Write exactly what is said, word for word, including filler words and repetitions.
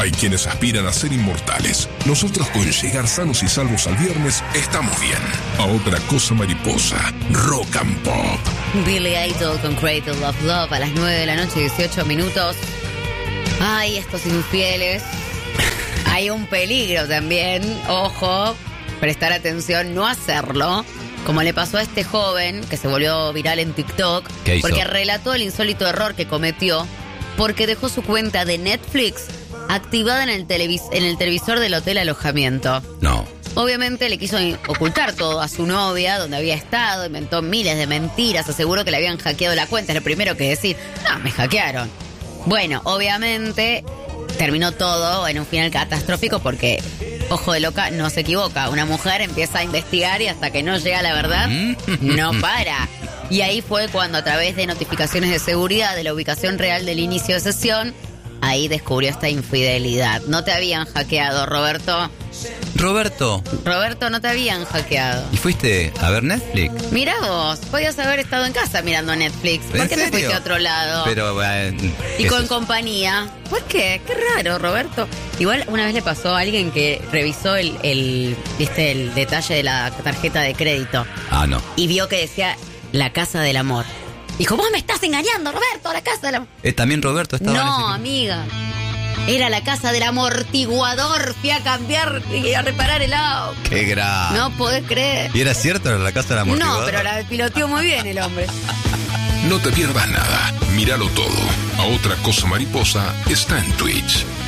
Hay quienes aspiran a ser inmortales. Nosotros con llegar sanos y salvos al viernes estamos bien. A otra cosa mariposa, rock and pop. Billy Idol con Cradle of Love a las nueve de la noche, dieciocho minutos. Ay, estos infieles. Hay un peligro también, ojo, prestar atención, no hacerlo. Como le pasó a este joven que se volvió viral en TikTok. ¿Qué hizo? Porque relató el insólito error que cometió porque dejó su cuenta de Netflix activada en el, televis- en el televisor del hotel alojamiento. No. Obviamente le quiso ocultar todo a su novia, donde había estado, inventó miles de mentiras, aseguró que le habían hackeado la cuenta. Es lo primero que decir, no, me hackearon. Bueno, obviamente terminó todo en un final catastrófico porque, ojo de loca, no se equivoca. Una mujer empieza a investigar y hasta que no llega a la verdad, no para. Y ahí fue cuando a través de notificaciones de seguridad de la ubicación real del inicio de sesión, ahí descubrió esta infidelidad. No te habían hackeado, Roberto. Roberto. Roberto, no te habían hackeado. ¿Y fuiste a ver Netflix? Mirá vos, podías haber estado en casa mirando Netflix. ¿Por ¿En qué te serio? fuiste a otro lado? Pero, eh, y ¿qué con es? compañía. ¿Por qué? Qué raro, Roberto. Igual una vez le pasó a alguien que revisó el, el, ¿viste? El detalle de la tarjeta de crédito. Ah, no. Y vio que decía la casa del amor. Dijo, vos me estás engañando, Roberto, la casa del amor. Eh, ¿También Roberto estaba en No, ese- amiga. Era la casa del amortiguador. Fui a cambiar y a reparar el auto. Qué grave. No podés creer. ¿Y era cierto era la casa de la amortiguadora? No, pero la piloteó muy bien el hombre. No te pierdas nada. Míralo todo. A otra cosa mariposa está en Twitch.